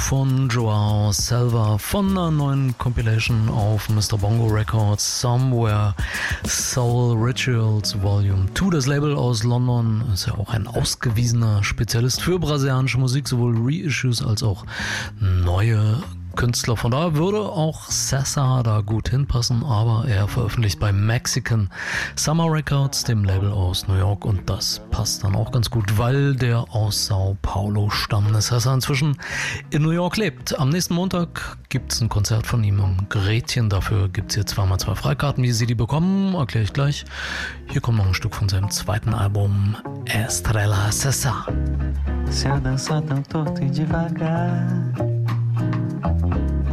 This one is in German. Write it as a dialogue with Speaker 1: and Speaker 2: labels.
Speaker 1: von Joao Selva von einer neuen Compilation auf Mr. Bongo Records, Somewhere Soul Rituals Volume 2. Das Label aus London ist ja auch ein ausgewiesener Spezialist für brasilianische Musik, sowohl Reissues als auch neue Künstler. Von daher würde auch Sessa da gut hinpassen, aber er veröffentlicht bei Mexican Summer Records, dem Label aus New York, und das passt dann auch ganz gut, weil der aus Sao Paulo stammt. Sessa inzwischen in New York lebt. Am nächsten Montag gibt es ein Konzert von ihm im Gretchen. Dafür gibt es hier 2x2 Freikarten. Wie Sie die bekommen, erkläre ich gleich. Hier kommt noch ein Stück von seinem zweiten Album, Estrella Sessa.
Speaker 2: Se eu dançar tão torto e devagar,